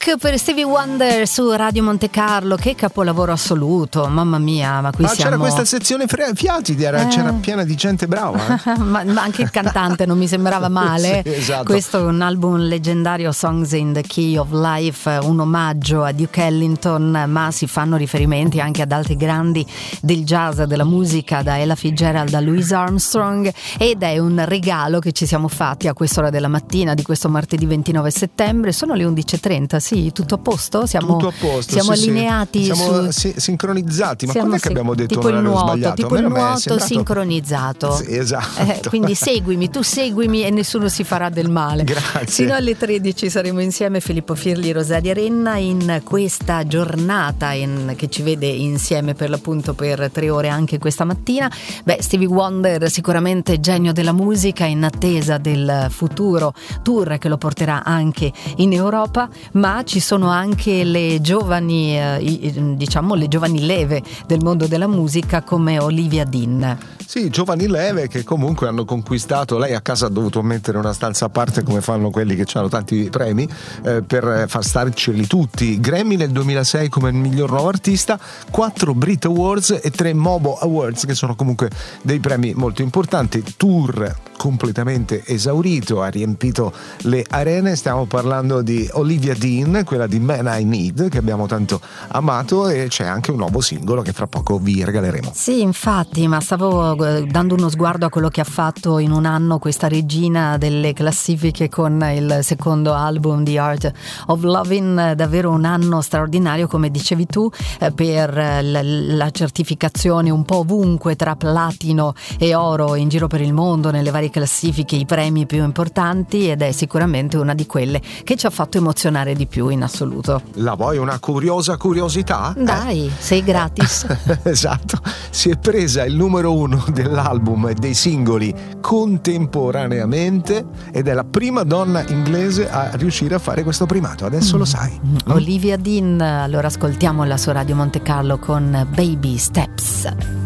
Back per Stevie Wonder su Radio Monte Carlo. Che capolavoro assoluto, mamma mia. Ma qui c'era questa sezione fiati, c'era piena di gente brava. ma anche il cantante non mi sembrava male. Sì, esatto. Questo è un album leggendario, Songs in the Key of Life, un omaggio a Duke Ellington, ma si fanno riferimenti anche ad altri grandi del jazz, della musica, da Ella Fitzgerald a Louis Armstrong, ed è un regalo che ci siamo fatti a quest'ora della mattina di questo martedì 29 settembre. Sono le 11:30, sì, tutto a posto? Tutto a posto, siamo sì, allineati, siamo sincronizzati, ma quando è che abbiamo detto tipo il nuoto, tipo il nuoto sincronizzato. Sì, esatto. Quindi tu seguimi e nessuno si farà del male. Grazie. Sino alle 13 saremo insieme, Filippo Firli, Rosaria Renna, in questa giornata che ci vede insieme per l'appunto per 3 ore anche questa mattina. Stevie Wonder sicuramente genio della musica, in attesa del futuro tour che lo porterà anche in Europa, ma ci sono anche le giovani le giovani leve del mondo della musica come Olivia Dean. Sì, giovani leve che comunque hanno conquistato. Lei a casa ha dovuto mettere una stanza a parte, come fanno quelli che hanno tanti premi, per far starceli tutti. Grammy nel 2006 come miglior nuovo artista, 4 Brit Awards e 3 Mobo Awards, che sono comunque dei premi molto importanti. Tour completamente esaurito, ha riempito le arene. Stiamo parlando di Olivia Dean, quella di Man I Need, che abbiamo tanto amato, e c'è anche un nuovo singolo che fra poco vi regaleremo. Sì, infatti, ma stavo dando uno sguardo a quello che ha fatto in un anno questa regina delle classifiche con il secondo album The Art of Loving. Davvero un anno straordinario, come dicevi tu, per la certificazione un po' ovunque tra platino e oro in giro per il mondo, nelle varie classifiche, i premi più importanti, ed è sicuramente una di quelle che ci ha fatto emozionare di più in assoluto. La vuoi una curiosità? Dai, sei gratis. Esatto, si è presa il numero 1 dell'album e dei singoli contemporaneamente, ed è la prima donna inglese a riuscire a fare questo primato. Adesso lo sai. Olivia Dean. Allora ascoltiamola su Radio Monte Carlo con Baby Steps.